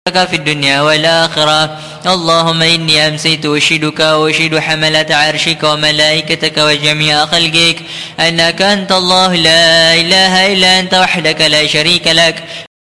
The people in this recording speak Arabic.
في الدنيا والآخرة. اللهم إني أمسيت أشهدك وأشهد حملة عرشك وملائكتك وجميع خلقك أنك أنت الله لا إله إلا أنت وحدك لا شريك لك